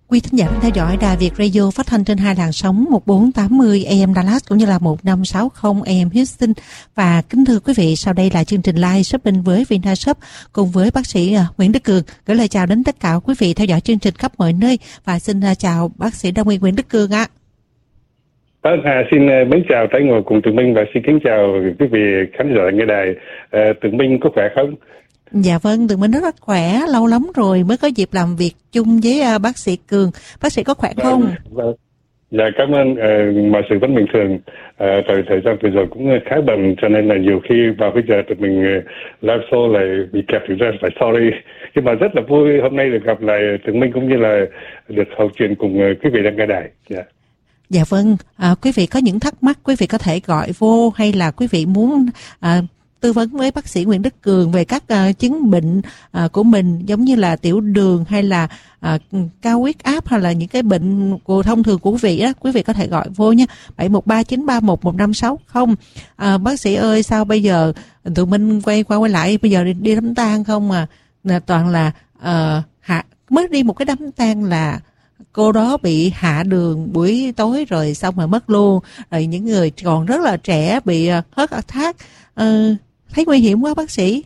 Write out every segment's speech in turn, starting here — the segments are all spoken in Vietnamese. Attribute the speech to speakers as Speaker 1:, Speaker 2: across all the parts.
Speaker 1: Quý thính giả đang theo dõi đài Việt Radio phát thanh trên hai làn sóng 1480 AM Dallas cũng như là 1560 AM Houston. Và kính thưa quý vị, sau đây là chương trình live shopping với Vinashop cùng với bác sĩ Nguyễn Đức Cường. Gửi lời chào đến tất cả quý vị theo dõi chương trình khắp mọi nơi và xin chào bác sĩ Đông y Nguyễn Đức Cường ạ.
Speaker 2: Xin mến chào Trái Ngồi cùng Tường Minh và xin kính chào quý vị khán giả nghe đài. Tường Minh có khỏe không?
Speaker 1: Dạ vâng, Tường Minh rất khỏe, lâu lắm rồi mới có dịp làm việc chung với bác sĩ Cường. Bác sĩ có khỏe không?
Speaker 2: Vâng. Dạ cảm ơn, mọi sự vẫn bình thường. Thời gian vừa rồi cũng khá bận cho nên là nhiều khi vào bây giờ tụi mình live show lại bị kẹp thực ra phải sorry. Nhưng mà rất là vui hôm nay được gặp lại Tường Minh cũng như là được hậu truyền cùng quý vị đang nghe đài. Dạ.
Speaker 1: Dạ vâng, quý vị có những thắc mắc quý vị có thể gọi vô hay là quý vị muốn tư vấn với bác sĩ Nguyễn Đức Cường về các chứng bệnh của mình giống như là tiểu đường hay là cao huyết áp hay là những cái bệnh thông thường của quý vị đó, quý vị có thể gọi vô nha, 713-931-1560. Bác sĩ ơi, sao bây giờ tụi mình quay lại bây giờ đi đám tang không toàn là mới đi một cái đám tang là cô đó bị hạ đường buổi tối rồi xong rồi mất luôn, rồi những người còn rất là trẻ bị heart attack, thấy nguy hiểm quá bác sĩ.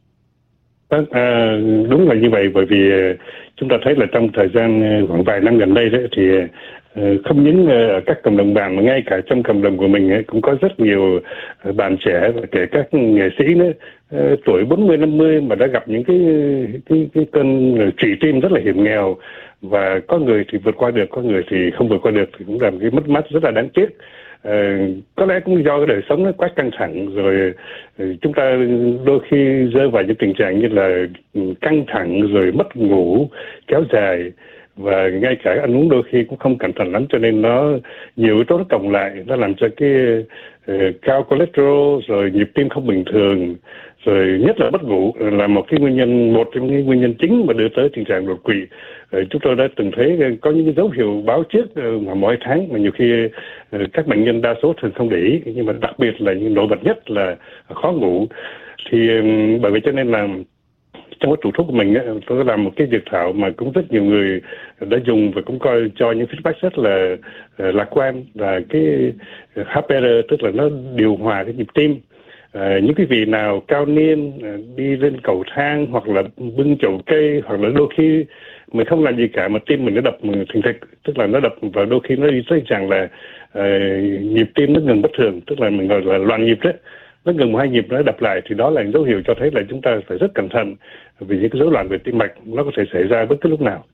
Speaker 2: Đúng là như vậy, bởi vì chúng ta thấy là trong thời gian khoảng vài năm gần đây đấy thì không những ở các cộng đồng bạn mà ngay cả trong cộng đồng của mình ấy, cũng có rất nhiều bạn trẻ và kể các nghệ sĩ nữa tuổi 40-50 mà đã gặp những cái cơn trụy tim rất là hiểm nghèo, và có người thì vượt qua được, có người thì không vượt qua được, thì cũng là một cái mất mát rất là đáng tiếc. Có lẽ cũng do cái đời sống nó quá căng thẳng rồi, chúng ta đôi khi rơi vào những tình trạng như là căng thẳng rồi mất ngủ kéo dài, và ngay cả ăn uống đôi khi cũng không cẩn thận lắm, cho nên nó nhiều yếu tố nó cộng lại, nó làm cho cái cao cholesterol rồi nhịp tim không bình thường, rồi nhất là mất ngủ là một trong những nguyên nhân chính mà đưa tới tình trạng đột quỵ. Chúng tôi đã từng thấy có những dấu hiệu báo trước mỗi tháng mà nhiều khi các bệnh nhân đa số thường không để ý, nhưng mà đặc biệt là những nổi bật nhất là khó ngủ. Thì bởi vậy cho nên là trong cái tủ thuốc của mình tôi làm một cái dược thảo mà cũng rất nhiều người đã dùng và cũng coi cho những feedback rất là lạc quan, là cái HPR, tức là nó điều hòa cái nhịp tim. Những cái vị nào cao niên đi lên cầu thang hoặc là bưng chậu cây, hoặc là đôi khi mình không làm gì cả mà tim mình nó đập thình thịch, tức là nó đập và đôi khi nó đi tới rằng là nhịp tim nó ngừng bất thường, tức là mình gọi là loạn nhịp đấy, nó ngừng một hai nhịp nó đập lại, thì đó là dấu hiệu cho thấy là chúng ta phải rất cẩn thận vì những cái rối loạn về tim mạch nó có thể xảy ra bất cứ lúc nào.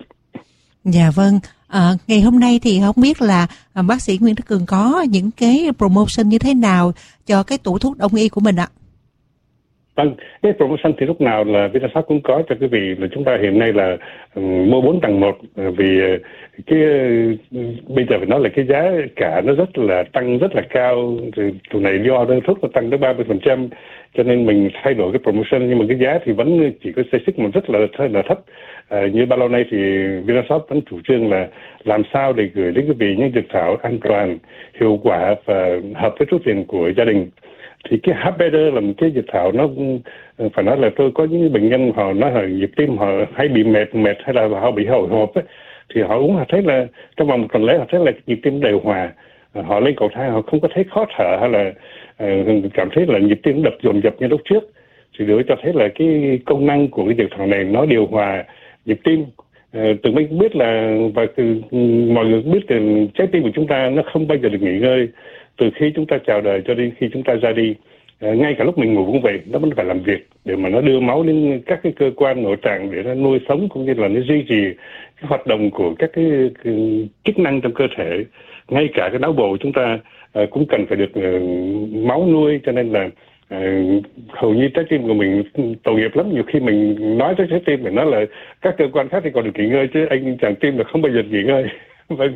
Speaker 1: Dạ vâng. Ngày hôm nay thì không biết là bác sĩ Nguyễn Đức Cường có những cái promotion như thế nào cho cái tủ thuốc đông y của mình ạ?
Speaker 2: Vâng, cái promotion thì lúc nào là Vinashop cũng có cho quý vị, là chúng ta hiện nay là mua 4 tặng 1, vì cái bây giờ phải nói là cái giá cả nó rất là tăng rất là cao, thì tụ này do đơn thuốc nó tăng tới 30%, cho nên mình thay đổi cái promotion, nhưng mà cái giá thì vẫn chỉ có xích mà rất là thấp. Như bao lâu nay thì Vinashop vẫn chủ trương là làm sao để gửi đến quý vị những dược thảo an toàn, hiệu quả và hợp với số tiền của gia đình. Thì cái HPR là một cái dược thảo, nó phải nói là tôi có những bệnh nhân họ nói là nhịp tim họ hay bị mệt hay là họ bị hồi hộp ấy, thì họ uống họ thấy là trong vòng một tuần lễ họ thấy là nhịp tim đều hòa, họ lên cầu thang họ không có thấy khó thở hay là cảm thấy là nhịp tim đập dồn dập như lúc trước, thì điều cho thấy là cái công năng của cái dược thảo này nó điều hòa nhịp tim. Tụi mình biết là và mọi người biết là trái tim của chúng ta nó không bao giờ được nghỉ ngơi từ khi chúng ta chào đời cho đến khi chúng ta ra đi. Ngay cả lúc mình ngủ cũng vậy, nó vẫn phải làm việc để mà nó đưa máu đến các cái cơ quan nội tạng để nó nuôi sống cũng như là nó duy trì cái hoạt động của các cái chức năng trong cơ thể. Ngay cả cái não bộ chúng ta cũng cần phải được máu nuôi, cho nên là hầu như trái tim của mình tội nghiệp lắm. Nhiều khi mình nói tới trái tim mình nói là các cơ quan khác thì còn được nghỉ ngơi, chứ anh chàng tim là không bao giờ nghỉ ngơi. Vâng.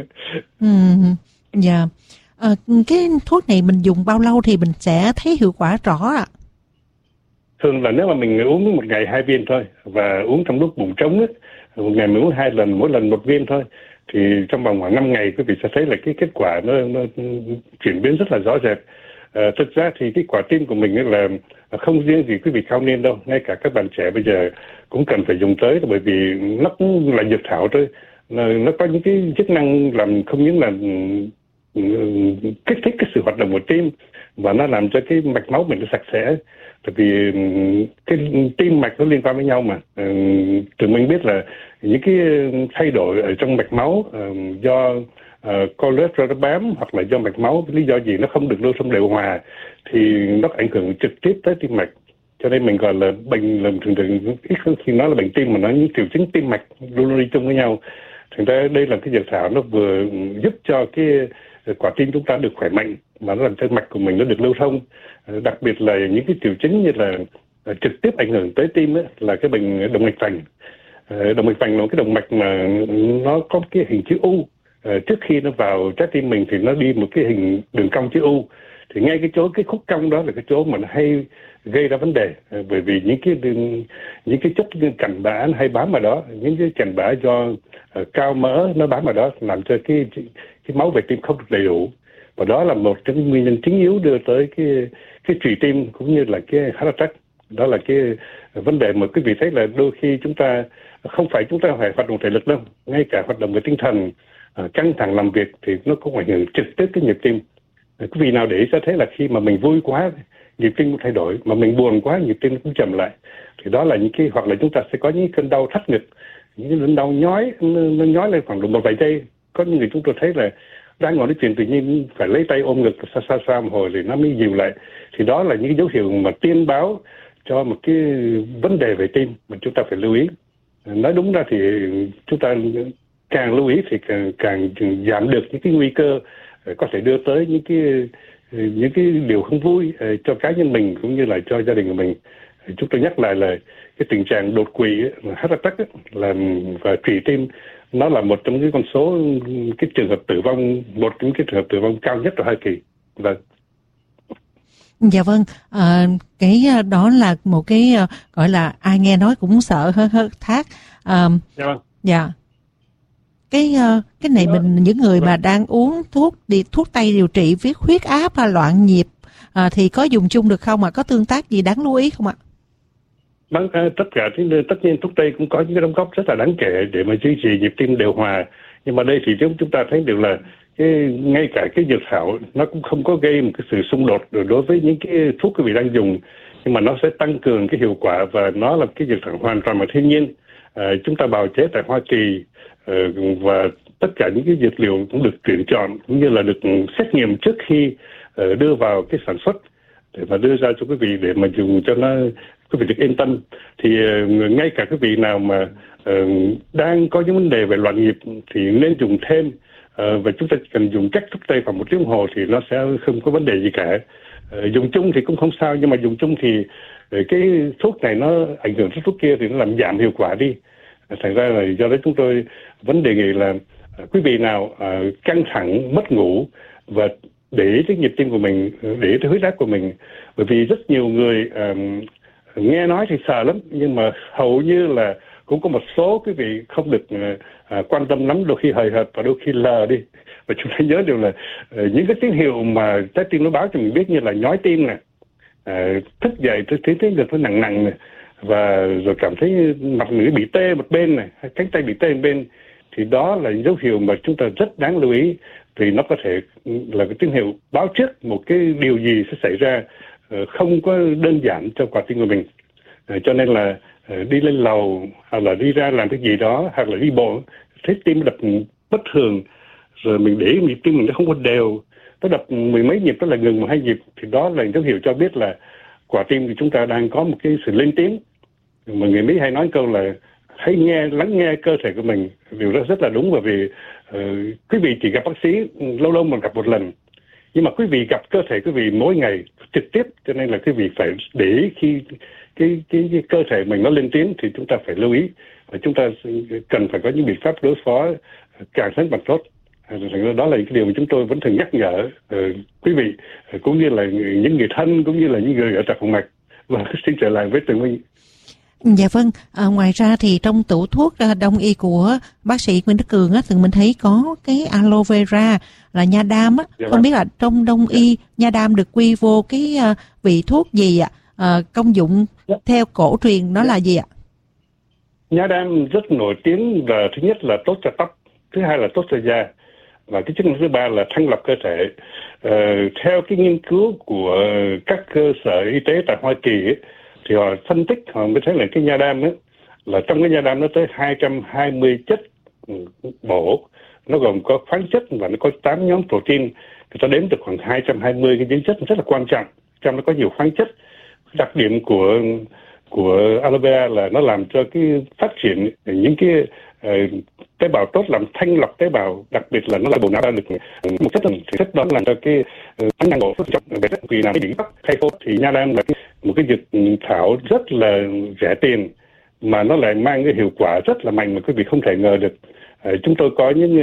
Speaker 1: Dạ. Cái thuốc này mình dùng bao lâu thì mình sẽ thấy hiệu quả rõ ạ?
Speaker 2: Thường là nếu mà mình uống một ngày 2 viên thôi, và uống trong lúc bụng trống ấy, một ngày mình uống 2 lần, mỗi lần 1 viên thôi, thì trong vòng khoảng 5 ngày quý vị sẽ thấy là cái kết quả nó chuyển biến rất là rõ rệt. Thực ra thì cái quả tim của mình là không riêng gì quý vị cao niên đâu, ngay cả các bạn trẻ bây giờ cũng cần phải dùng tới, bởi vì nó cũng là dược thảo thôi, nó có những cái chức năng làm không những là kích thích cái sự hoạt động của tim, và nó làm cho cái mạch máu mình nó sạch sẽ. Tại vì cái tim mạch nó liên quan với nhau mà. Tụi mình biết là những cái thay đổi ở trong mạch máu do cholesterol nó bám, hoặc là do mạch máu lý do gì nó không được lưu thông đều hòa, thì nó ảnh hưởng trực tiếp tới tim mạch. Cho nên mình gọi là bệnh, là thường ít khi nói là bệnh tim mà nói những triệu chứng tim mạch luôn luôn đi chung với nhau. Thành ra đây là cái dược thảo nó vừa giúp cho cái quả tim chúng ta được khỏe mạnh, mà nó làm cho mạch của mình nó được lưu thông. Đặc biệt là những cái triệu chứng như là trực tiếp ảnh hưởng tới tim ấy, là cái bệnh động mạch vành. Động mạch vành là cái động mạch mà nó có cái hình chữ U. Trước khi nó vào trái tim mình thì nó đi một cái hình đường cong chữ U. Thì ngay cái khúc cong đó là cái chỗ mà nó hay gây ra vấn đề, bởi vì những cái chất cặn bã nó hay bám vào đó, những cái cặn bã do cao mỡ nó bám vào đó, làm cho cái máu về tim không được đầy đủ, và đó là một trong những nguyên nhân chính yếu đưa tới cái trì tim cũng như là cái heart attack. Đó là cái vấn đề mà quý vị thấy là đôi khi chúng ta không phải chúng ta phải hoạt động thể lực đâu, ngay cả hoạt động về tinh thần, căng thẳng làm việc thì nó cũng ảnh hưởng trực tiếp cái nhịp tim. Quý vị nào để ý sẽ thấy là khi mà mình vui quá nhịp tim cũng thay đổi, mà mình buồn quá nhịp tim cũng chậm lại. Thì đó là những cái, hoặc là chúng ta sẽ có những cơn đau thắt ngực, những cái cơn đau nhói, nó nhói lên khoảng độ một vài giây. Có những người chúng tôi thấy là đang ngồi nói chuyện tự nhiên phải lấy tay ôm ngực xa một hồi thì nó mới dịu lại. Thì đó là những cái dấu hiệu mà tiên báo cho một cái vấn đề về tim mà chúng ta phải lưu ý. Nói đúng ra thì chúng ta càng lưu ý thì càng giảm được những cái nguy cơ có thể đưa tới những cái điều không vui cho cá nhân mình cũng như là cho gia đình của mình. Chúng tôi nhắc lại là cái tình trạng đột quỵ, heart attack và trì tim, nó là một trong những con số cái trường hợp tử vong, một trong những cái trường hợp tử vong cao nhất ở Hoa Kỳ. Vâng.
Speaker 1: Dạ vâng, cái đó là một cái gọi là ai nghe nói cũng sợ hơn thác.
Speaker 2: Dạ vâng.
Speaker 1: Dạ. Cái này mình, những người mà đang uống thuốc tây điều trị huyết áp hay loạn nhịp thì có dùng chung được không ạ? Có tương tác gì đáng lưu ý không ạ?
Speaker 2: Vâng, tất nhiên thuốc tây cũng có những cái đóng góp rất là đáng kể để mà duy trì nhịp tim đều hòa. Nhưng mà đây thì chúng ta thấy được là ngay cả cái dược thảo nó cũng không có gây một cái sự xung đột đối với những cái thuốc quý vị đang dùng, nhưng mà nó sẽ tăng cường cái hiệu quả, và nó là cái dược thảo hoàn toàn bằng thiên nhiên. Chúng ta bào chế tại Hoa Kỳ, và tất cả những cái dược liệu cũng được tuyển chọn cũng như là được xét nghiệm trước khi đưa vào cái sản xuất để mà đưa ra cho quý vị để mà dùng cho nó quý vị được yên tâm. Thì ngay cả quý vị nào mà đang có những vấn đề về loạn nhịp thì nên dùng thêm, và chúng ta chỉ cần dùng cách thuốc tây khoảng 1 tiếng đồng hồ thì nó sẽ không có vấn đề gì cả. Dùng chung thì cũng không sao, nhưng mà dùng chung thì cái thuốc này nó ảnh hưởng tới thuốc kia thì nó làm giảm hiệu quả đi. Thành ra là do đó chúng tôi vẫn đề nghị là quý vị nào căng thẳng, mất ngủ và để ý tới nhịp tim của mình, để ý tới huyết áp của mình. Bởi vì rất nhiều người nghe nói thì sợ lắm, nhưng mà hầu như là cũng có một số quý vị không được quan tâm lắm, đôi khi hời hợt và đôi khi lờ đi. Và chúng ta nhớ điều là những cái tín hiệu mà trái tim nó báo cho mình biết, như là nhói tim này, thức dậy thấy ngực nó nặng này, và rồi cảm thấy mặt người bị tê một bên này, cánh tay bị tê một bên, thì đó là dấu hiệu mà chúng ta rất đáng lưu ý, vì nó có thể là cái tín hiệu báo trước một cái điều gì sẽ xảy ra không có đơn giản cho quả tim của mình. Cho nên là đi lên lầu hoặc là đi ra làm cái gì đó hoặc là đi bộ thấy tim đập bất thường, rồi mình để nhịp tim mình nó không có đều, nó đập 10 mấy nhịp đó là ngừng 1-2 nhịp, thì đó là dấu hiệu cho biết là quả tim thì chúng ta đang có một cái sự lên tiếng. Mà người Mỹ hay nói câu là hãy lắng nghe cơ thể của mình. Điều đó rất là đúng, bởi vì quý vị chỉ gặp bác sĩ lâu lâu mà gặp một lần, nhưng mà quý vị gặp cơ thể quý vị mỗi ngày trực tiếp, cho nên là quý vị phải để ý khi cái cơ thể mình nó lên tiếng thì chúng ta phải lưu ý, và chúng ta cần phải có những biện pháp đối phó càng sớm càng tốt. Đó là cái điều mà chúng tôi vẫn thường nhắc nhở quý vị, cũng như là những người thân, cũng như là những người ở tại phòng mạch. Và xin trở lại với Tường Minh.
Speaker 1: Dạ vâng, ngoài ra thì trong tủ thuốc đông y của bác sĩ Nguyễn Đức Cường á, thường mình thấy có cái aloe vera là nha đam á. Dạ, không biết là trong đông y nha đam được quy vô cái vị thuốc gì ạ? Công dụng theo cổ truyền đó là gì ạ?
Speaker 2: Nha đam rất nổi tiếng, và thứ nhất là tốt cho tóc, thứ hai là tốt cho da, và cái chức năng thứ ba là thanh lọc cơ thể. Theo cái nghiên cứu của các cơ sở y tế tại Hoa Kỳ ấy, thì họ phân tích, họ mới thấy là cái nha đam ấy, là trong cái nha đam nó tới 220 chất bổ, nó gồm có khoáng chất và nó có 8 nhóm protein. Người ta đếm được khoảng 220 cái dưỡng chất rất là quan trọng, trong nó có nhiều khoáng chất. Đặc điểm của aloe vera là nó làm cho cái phát triển những cái tế bào tốt, làm thanh lọc tế bào, đặc biệt là nó là bổ não ra được một chất đó làm cho cái tính năng bổ trọng về rất vì làm cái điểm tóc hay khô. Thì nha đam là một cái dược thảo rất là rẻ tiền mà nó lại mang cái hiệu quả rất là mạnh mà quý vị không thể ngờ được. Chúng tôi có những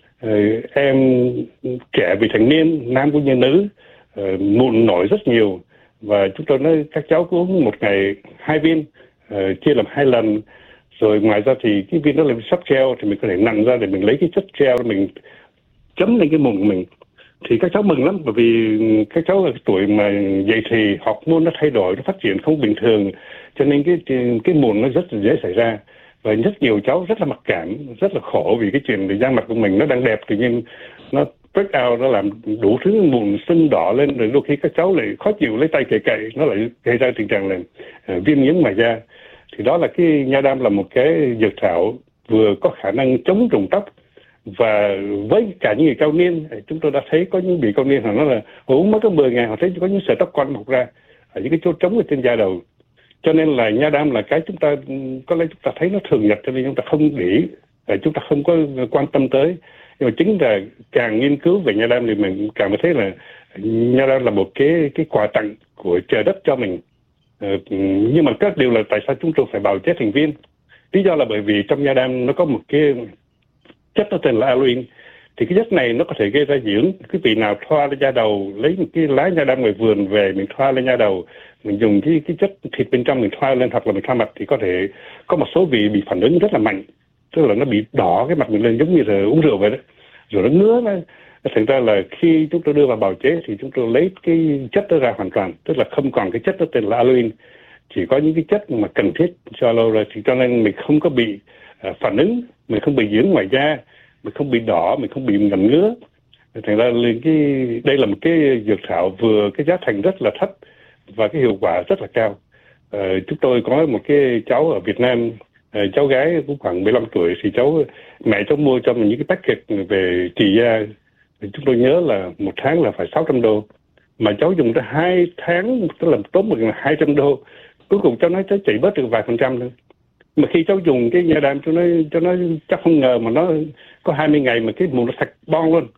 Speaker 2: em trẻ vị thành niên, nam cũng như nữ, mụn nổi rất nhiều, và chúng tôi nói các cháu cứ uống một ngày 2 viên, chia làm 2 lần. Rồi ngoài ra thì cái viên đó là sắp gel, thì mình có thể nặn ra để mình lấy cái chất gel mình chấm lên cái mụn của mình. Thì các cháu mừng lắm, bởi vì các cháu ở tuổi mà dậy thì hormone nó thay đổi, nó phát triển không bình thường, cho nên cái mụn nó rất là dễ xảy ra. Và rất nhiều cháu rất là mặc cảm, rất là khổ vì cái chuyện thì da mặt của mình nó đang đẹp, tự nhiên nó break out, nó làm đủ thứ mụn sưng đỏ lên, rồi đôi khi các cháu lại khó chịu lấy tay cậy, nó lại gây ra tình trạng là viêm nhiễm ngoài da. Thì đó là cái nha đam là một cái dược thảo vừa có khả năng chống rụng tóc, và với cả những người cao niên, chúng tôi đã thấy có những vị cao niên họ nói là họ uống mất có 10 ngày họ thấy có những sợi tóc con mọc ra ở những cái chỗ trống ở trên da đầu. Cho nên là nha đam là cái chúng ta có lẽ chúng ta thấy nó thường nhật, cho nên chúng ta không để ý, chúng ta không có quan tâm tới. Nhưng mà chính là càng nghiên cứu về nha đam thì mình càng thấy là nha đam là một cái quà tặng của trời đất cho mình. Nhưng mà các điều là tại sao chúng tôi phải bào chế thành viên. Lý do là bởi vì trong nha đam nó có một cái chất nó tên là aloin. Thì cái chất này nó có thể gây ra dị ứng. Cái vị nào thoa lên da đầu, lấy một cái lá nha đam ngoài vườn về mình thoa lên da đầu, mình dùng cái chất thịt bên trong mình thoa lên, hoặc là mình thoa mặt, thì có thể có một số vị bị phản ứng rất là mạnh, tức là nó bị đỏ cái mặt mình lên giống như là uống rượu vậy đó, rồi nó ngứa. Thành ra là khi chúng tôi đưa vào bào chế thì chúng tôi lấy cái chất đó ra hoàn toàn, tức là không còn cái chất đó tên là aloin, chỉ có những cái chất mà cần thiết cho aloe ra. Thì cho nên mình không có bị phản ứng, mình không bị dị ứng ngoài da, mình không bị đỏ, mình không bị ngẩn ngứa. Thành ra đây là một cái dược thảo vừa cái giá thành rất là thấp và cái hiệu quả rất là cao. Chúng tôi có một cái cháu ở Việt Nam, cháu gái cũng khoảng 15 tuổi, thì mẹ cháu mua cho mình những cái package về trị da. Chúng tôi nhớ là một tháng là phải 600 đô, mà cháu dùng tới 2 tháng tức là tốn 200 đô. Cuối cùng cháu nói cháu chạy bớt được vài % thôi. Mà khi cháu dùng cái nha đam, cho nó chắc không ngờ mà nó có 20 ngày mà cái mụn nó sạch bon luôn.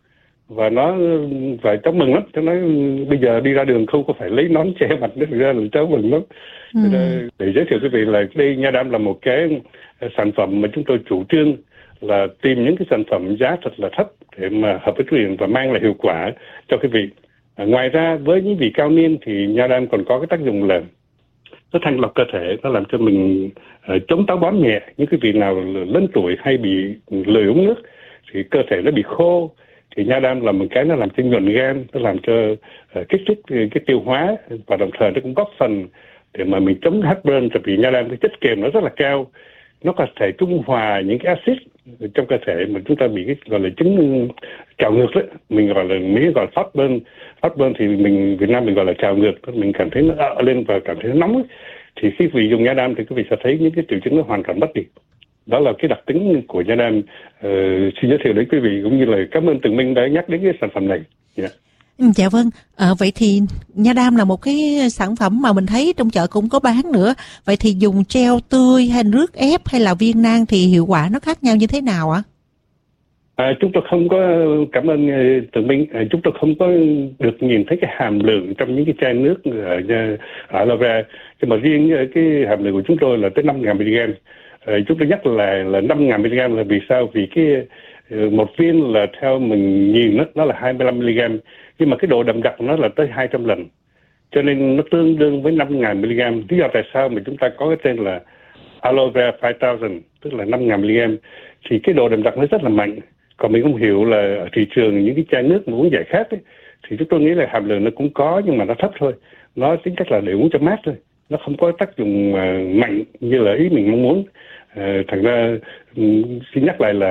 Speaker 2: Và cháu mừng lắm, cháu nói bây giờ đi ra đường không có phải lấy nón che mặt nữa, ra là cháu mừng lắm. Để giới thiệu quý vị là đây nha đam là một cái sản phẩm mà chúng tôi chủ trương là tìm những cái sản phẩm giá thật là thấp để mà hợp với quý vị và mang lại hiệu quả cho quý vị. Ngoài ra với những vị cao niên thì nha đam còn có cái tác dụng là nó thanh lọc cơ thể, nó làm cho mình chống táo bón nhẹ. Những cái vị nào lớn tuổi hay bị lười uống nước thì cơ thể nó bị khô, thì nha đam là một cái nó làm cho nhuận gan, nó làm cho kích thích cái tiêu hóa, và đồng thời nó cũng góp phần để mà mình chống heartburn. Tại vì nha đam cái chất kiềm nó rất là cao, nó có thể trung hòa những cái axit trong cơ thể mà chúng ta bị cái gọi là chứng trào ngược đấy. Mình gọi là Mỹ gọi heartburn thì mình Việt Nam mình gọi là trào ngược, mình cảm thấy nó lên và cảm thấy nó nóng ấy. Thì khi quý vị dùng nha đam thì quý vị sẽ thấy những cái triệu chứng nó hoàn toàn mất đi. Đó là cái đặc tính của nha đam. Xin giới thiệu đến quý vị, cũng như là cảm ơn Tường Minh đã nhắc đến cái sản phẩm này.
Speaker 1: Dạ vâng, vậy thì nha đam là một cái sản phẩm mà mình thấy trong chợ cũng có bán nữa. Vậy thì dùng gel tươi hay nước ép hay là viên nang thì hiệu quả nó khác nhau như thế nào ạ?
Speaker 2: Chúng tôi không có, cảm ơn Tường Minh, chúng tôi không có được nhìn thấy cái hàm lượng trong những cái chai nước ở aloe vera, nhưng mà riêng cái hàm lượng của chúng tôi là tới 5.000 mg. Chúng tôi nhắc là 5.000 mg là vì sao? Vì cái một viên là theo mình nhìn nó là 25 mg, nhưng mà cái độ đậm đặc nó là tới 200 lần, cho nên nó tương đương với 5.000 mg. Lý do tại sao mà chúng ta có cái tên là aloe vera 5000, tức là 5.000 mg, thì cái độ đậm đặc nó rất là mạnh. Còn mình không hiểu là ở thị trường những cái chai nước mà uống giải khát ấy, thì chúng tôi nghĩ là hàm lượng nó cũng có nhưng mà nó thấp thôi, nó tính cách là để uống cho mát thôi, nó không có tác dụng mạnh như là ý mình mong muốn. Thành ra xin nhắc lại là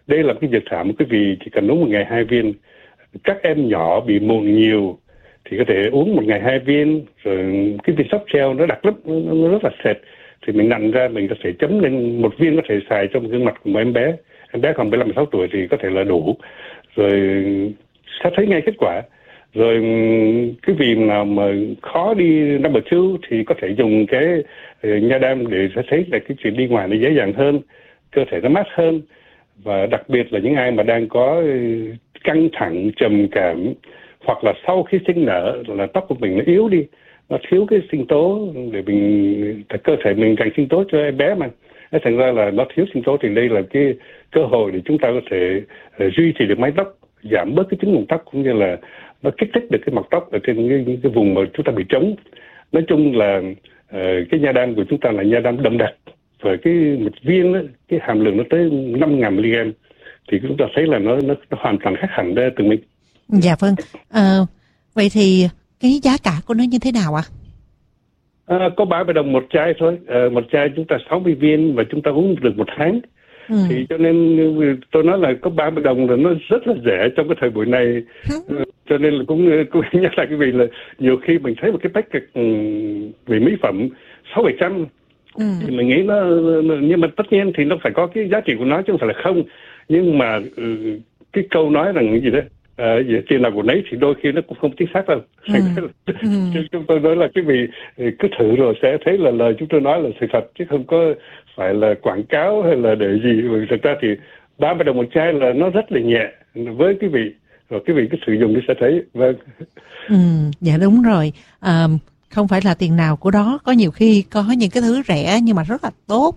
Speaker 2: Đây là cái dược thảo mà quý vị chỉ cần uống một ngày 2 viên. Các em nhỏ bị mụn nhiều thì có thể uống một ngày 2 viên, rồi cái viên sóc treo nó đặc lắm, nó rất là sệt, thì mình nặn ra mình có thể chấm lên một viên, có thể xài trong gương mặt của một em bé khoảng 15-16 tuổi thì có thể là đủ, rồi sẽ thấy ngay kết quả. Rồi cái vị nào mà khó đi number 2 thì có thể dùng cái nha đam để sẽ thấy là cái chuyện đi ngoài nó dễ dàng hơn, cơ thể nó mát hơn. Và đặc biệt là những ai mà đang có căng thẳng, trầm cảm, hoặc là sau khi sinh nở là tóc của mình nó yếu đi, nó thiếu cái sinh tố để cơ thể mình cần sinh tố cho em bé mà. Thành ra là nó thiếu sinh tố thì đây là cái cơ hội để chúng ta có thể duy trì được mái tóc, giảm bớt cái chứng mụn tóc, cũng như là nó kích thích được cái mọc tóc ở trên cái vùng mà chúng ta bị trống. Nói chung là cái nha đam của chúng ta là nha đam đậm đặc, và cái một viên đó, cái hàm lượng nó tới 5.000 mg, thì chúng ta thấy là nó hoàn toàn khác hẳn từ mình.
Speaker 1: Dạ vâng. Vậy thì cái giá cả của nó như thế nào ạ?
Speaker 2: Có 30 đồng một chai thôi. Một chai chúng ta 60 viên và chúng ta uống được 1 tháng. Thì cho nên tôi nói là có 30 đồng là nó rất là rẻ trong cái thời buổi này. Cho nên là cũng nhắc lại cái vị là nhiều khi mình thấy một cái package về mỹ phẩm 600-700 thì mình nghĩ nó, nhưng mà tất nhiên thì nó phải có cái giá trị của nó chứ không phải là không. Nhưng mà cái câu nói rằng cái gì đấy, tiền nào của nấy thì đôi khi nó cũng không chính xác đâu. Chúng tôi nói là cái vị cứ thử rồi sẽ thấy là lời chúng tôi nói là sự thật, chứ không có phải là quảng cáo hay là để gì. Thực ra thì 30 đồng một chai là nó rất là nhẹ với quý vị, rồi quý vị cứ sử dụng thì sẽ thấy. Vâng.
Speaker 1: Dạ đúng rồi. Không phải là tiền nào của đó, có nhiều khi có những cái thứ rẻ nhưng mà rất là tốt.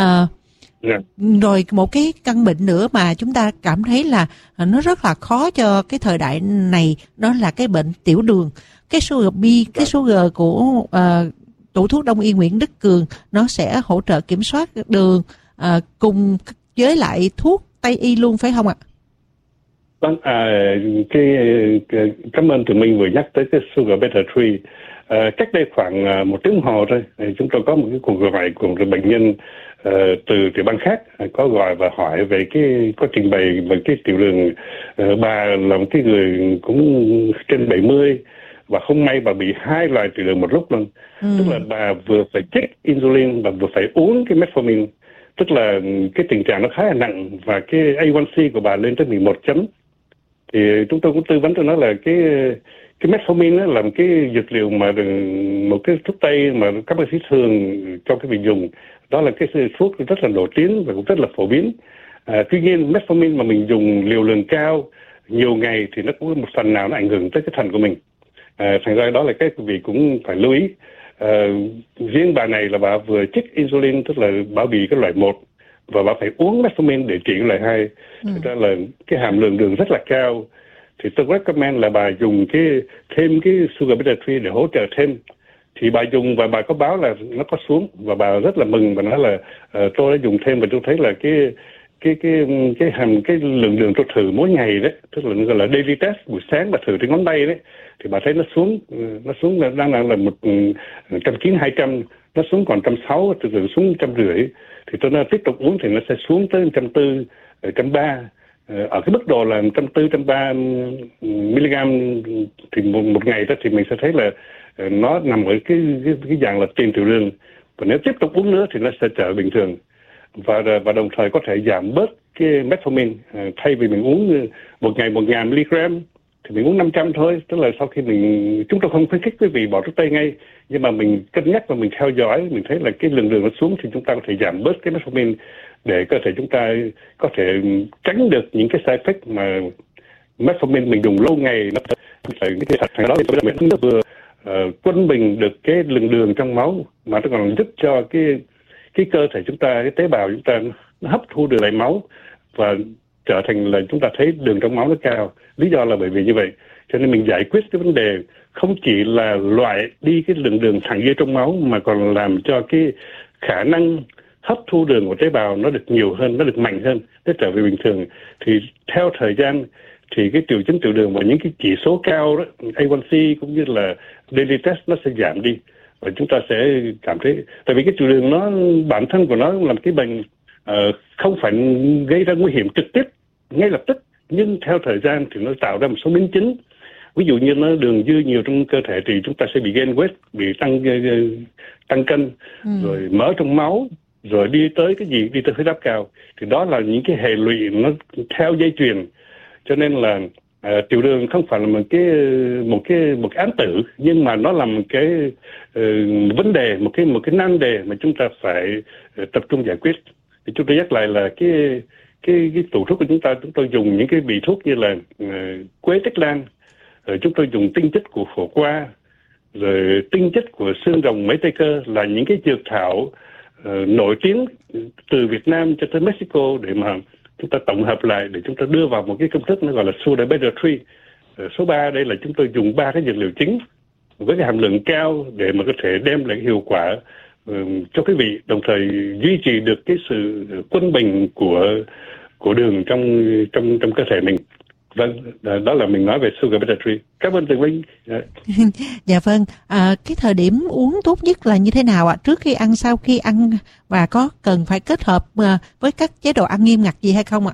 Speaker 1: Rồi một cái căn bệnh nữa mà chúng ta cảm thấy là nó rất là khó cho cái thời đại này, đó là cái bệnh tiểu đường. Cái sugar B, cái sugar của tủ thuốc Đông y Nguyễn Đức Cường, nó sẽ hỗ trợ kiểm soát đường cùng với lại thuốc Tây y luôn phải không ạ?
Speaker 2: Vâng, cảm ơn tụi mình vừa nhắc tới cái Sugar Better 3. Cách đây khoảng 1 tiếng hồ thôi, chúng tôi có một cái cuộc gọi của một bệnh nhân từ tiểu bang khác có gọi và hỏi về có trình bày về cái tiểu đường. Bà là một cái người cũng trên 70 và không may bà bị 2 loại tiểu đường một lúc luôn. Tức là bà vừa phải chích insulin và vừa phải uống cái metformin, tức là cái tình trạng nó khá là nặng, và cái A1C của bà lên tới 11 chấm. Thì chúng tôi cũng tư vấn cho nó là cái metformin đó là một cái dược liệu mà một cái thuốc tây mà các bác sĩ thường cho cái việc dùng. Đó là cái thuốc rất là nổi tiếng và cũng rất là phổ biến. Tuy nhiên metformin mà mình dùng liều lượng cao nhiều ngày thì nó cũng một phần nào nó ảnh hưởng tới cái thận của mình. Thành ra đó là cái quý vị cũng phải lưu ý. Riêng bà này là bà vừa chích insulin, tức là bà bị cái loại 1, và bà phải uống metformin để trị loại 2. Thực ra là cái hàm lượng đường rất là cao. Thì tôi recommend là bà dùng thêm cái Sugar Better 3 để hỗ trợ thêm. Thì bà dùng và bà có báo là nó có xuống, và bà rất là mừng và nói là tôi đã dùng thêm và tôi thấy là cái lượng đường tôi thử mỗi ngày đấy, tức là gọi là daily test, buổi sáng bà thử trên ngón tay đấy, thì bà thấy nó xuống đang là 190-200, nó xuống còn 160, từ từ xuống 150. Thì tôi nói tiếp tục uống thì nó sẽ xuống tới 140, 130. Ở cái mức độ là 140-130 mg thì một ngày đó thì mình sẽ thấy là nó nằm ở cái dạng là tiền tiểu đường, và nếu tiếp tục uống nữa thì nó sẽ trở bình thường, và đồng thời có thể giảm bớt cái metformin. Thay vì mình uống một ngày 1.000 mg thì mình uống 500 thôi. Tức là sau khi chúng tôi không khuyến khích quý vị bỏ thuốc tây ngay, nhưng mà mình cân nhắc và mình theo dõi, mình thấy là cái lượng đường nó xuống thì chúng ta có thể giảm bớt cái metformin để cơ thể chúng ta có thể tránh được những cái side effect mà metformin mình dùng lâu ngày nó phải cái thật đó. Thì nó vừa quân bình được cái lượng đường trong máu, mà nó còn giúp cho cái cơ thể chúng ta, cái tế bào chúng ta nó hấp thu được lại máu và trở thành là chúng ta thấy đường trong máu nó cao. Lý do là bởi vì như vậy, cho nên mình giải quyết cái vấn đề không chỉ là loại đi cái lượng đường thẳng vô trong máu, mà còn làm cho cái khả năng hấp thu đường của tế bào nó được nhiều hơn, nó được mạnh hơn, nó trở về bình thường. Thì theo thời gian thì cái triệu chứng tiểu đường và những cái chỉ số cao đó, A1C cũng như là daily test, nó sẽ giảm đi, và chúng ta sẽ cảm thấy, tại vì cái tiểu đường nó bản thân của nó là một cái bệnh không phải gây ra nguy hiểm trực tiếp ngay lập tức, nhưng theo thời gian thì nó tạo ra một số biến chứng. Ví dụ như nó đường dư nhiều trong cơ thể thì chúng ta sẽ bị gain weight, bị tăng cân, rồi mỡ trong máu, rồi đi tới huyết áp cao. Thì đó là những cái hệ lụy nó theo dây chuyền. Cho nên là tiểu đường không phải là một cái án tử, nhưng mà nó là một cái vấn đề, một cái nan đề mà chúng ta phải tập trung giải quyết. Thì chúng tôi nhắc lại là cái tủ thuốc của chúng tôi dùng những cái vị thuốc như là quế tích lan, rồi chúng tôi dùng tinh chất của phổ qua, rồi tinh chất của xương rồng mấy tây cơ, là những cái dược thảo nổi tiếng từ Việt Nam cho tới Mexico để mà chúng ta tổng hợp lại để chúng ta đưa vào một cái công thức nó gọi là Soda Better Tree. Số 3 đây là chúng tôi dùng 3 cái dược liệu chính với cái hàm lượng cao để mà có thể đem lại hiệu quả cho quý vị, đồng thời duy trì được cái sự quân bình của đường trong cơ thể mình. Vâng, đó là mình nói về Sugar Better Tree. Cảm ơn Tường Vinh.
Speaker 1: Dạ vâng, cái thời điểm uống tốt nhất là như thế nào ạ? Trước khi ăn, sau khi ăn, và có cần phải kết hợp với các chế độ ăn nghiêm ngặt gì hay không ạ?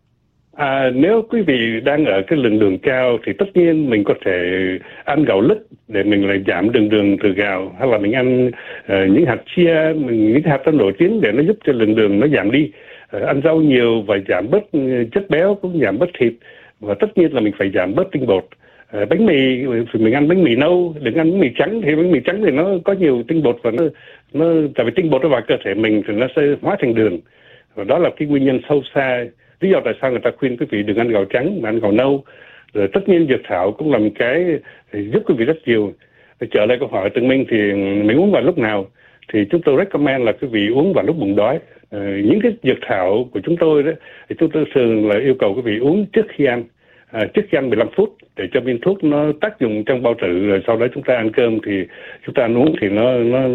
Speaker 2: Nếu quý vị đang ở cái lượng đường cao thì tất nhiên mình có thể ăn gạo lứt để mình lại giảm đường từ gạo, hay là mình ăn những hạt chia, những hạt đó nổi tiếng để nó giúp cho lượng đường nó giảm đi. Ăn rau nhiều và giảm bớt chất béo, cũng giảm bớt thịt, và tất nhiên là mình phải giảm bớt tinh bột. Bánh mì thì mình ăn bánh mì nâu, đừng ăn bánh mì trắng. Thì bánh mì trắng thì nó có nhiều tinh bột, và nó tại vì tinh bột nó vào cơ thể mình thì nó sẽ hóa thành đường, và đó là cái nguyên nhân sâu xa. Lý do tại sao người ta khuyên quý vị đừng ăn gạo trắng mà ăn gạo nâu. Rồi tất nhiên dược thảo cũng là một cái giúp quý vị rất nhiều. Trở lại câu hỏi Tường Minh thì mình uống vào lúc nào, thì chúng tôi recommend là quý vị uống vào lúc bụng đói. Những cái dược thảo của chúng tôi đó thì chúng tôi thường là yêu cầu quý vị uống trước khi ăn, 15 phút để cho viên thuốc nó tác dụng trong bao tử, rồi sau đó chúng ta ăn cơm thì chúng ta ăn uống thì nó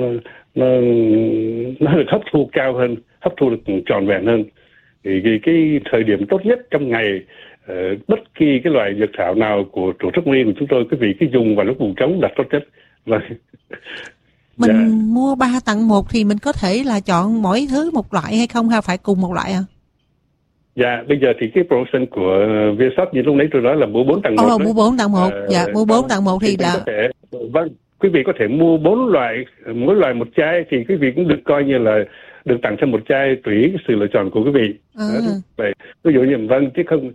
Speaker 2: được hấp thu cao hơn, hấp thu được trọn vẹn hơn. Thì cái thời điểm tốt nhất trong ngày, bất kỳ cái loại dược thảo nào của tổ chức riêng của chúng tôi, quý vị cứ dùng vào lúc bụng trống là tốt nhất. Vâng.
Speaker 1: Mình mua 3 tặng 1 thì mình có thể là chọn mỗi thứ một loại hay không, hay phải cùng một loại ạ?
Speaker 2: Dạ, bây giờ thì cái promotion của Vietshop như lúc nãy tôi nói là mua 4 tặng 1.
Speaker 1: Mua 4 tặng 1. Dạ, mua 4 tặng 1 thì là...
Speaker 2: Vâng, quý vị có thể mua 4 loại, mỗi loại một chai, thì quý vị cũng được coi như là được tặng thêm một chai, tùy sự lựa chọn của quý vị. Vậy ví dụ như vâng, chứ không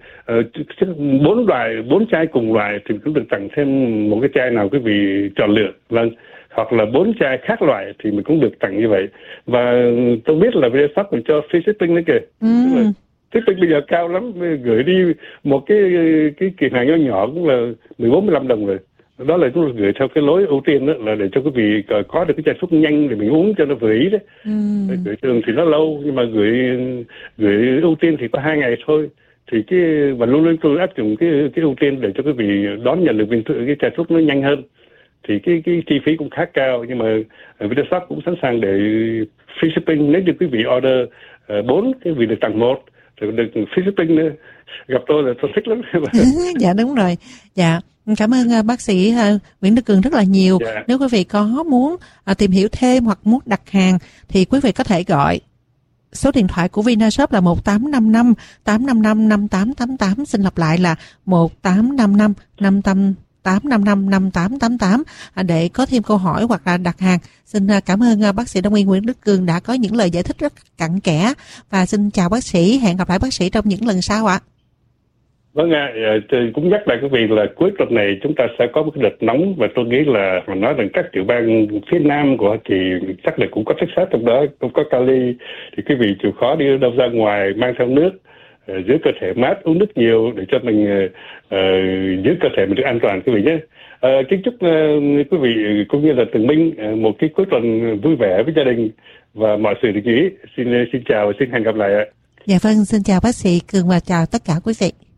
Speaker 2: 4 chai cùng loại thì cũng được tặng thêm một cái chai nào quý vị chọn lựa. Vâng, hoặc là 4 chai khác loại thì mình cũng được tặng như vậy. Và tôi biết là Vietshop mình cho free shipping nữa kìa. Shipping bây giờ cao lắm, gửi đi một cái kiện hàng nhỏ nhỏ cũng là 14-15 đồng rồi. Đó là chúng tôi gửi theo cái lối ưu tiên đó, là để cho quý vị có được cái chai thuốc nhanh để mình uống cho nó vừa ý đấy. Gửi thường thì nó lâu, nhưng mà gửi ưu tiên thì có 2 ngày thôi. Thì và luôn luôn tôi áp dụng cái ưu tiên để cho quý vị đón nhận được cái chai thuốc nó nhanh hơn. Thì cái chi phí cũng khá cao, nhưng mà Vietshop cũng sẵn sàng để free shipping nếu như quý vị order 4 cái vị được tặng 1 rồi được free shipping nữa. Gặp tôi là tôi thích lắm.
Speaker 1: Dạ đúng rồi. Dạ, cảm ơn bác sĩ Nguyễn Đức Cường rất là nhiều. Dạ. Nếu quý vị có muốn tìm hiểu thêm hoặc muốn đặt hàng thì quý vị có thể gọi số điện thoại của Vinashop là 1855 855 5888. Xin lặp lại là 1855 855 5888 để có thêm câu hỏi hoặc là đặt hàng. Xin cảm ơn bác sĩ Đông y Nguyễn Đức Cường đã có những lời giải thích rất cặn kẽ, và xin chào bác sĩ, hẹn gặp lại bác sĩ trong những lần sau ạ.
Speaker 2: Vâng ạ, cũng nhắc lại quý vị là cuối tuần này chúng ta sẽ có một cái đợt nóng, và tôi nghĩ là mà nói rằng các tiểu bang phía nam của Hoa Kỳ chắc là cũng có Texas trong đó, cũng có Cali, thì quý vị chịu khó đi đâu ra ngoài mang theo nước, giữ cơ thể mát, uống nước nhiều để cho mình giữ cơ thể mình được an toàn quý vị nhé. Kính chúc quý vị cũng như là Tường Minh một cái cuối tuần vui vẻ với gia đình và mọi sự được chú ý. Xin chào và xin hẹn gặp lại ạ.
Speaker 1: Dạ vâng, xin chào bác sĩ Cường và chào tất cả quý vị.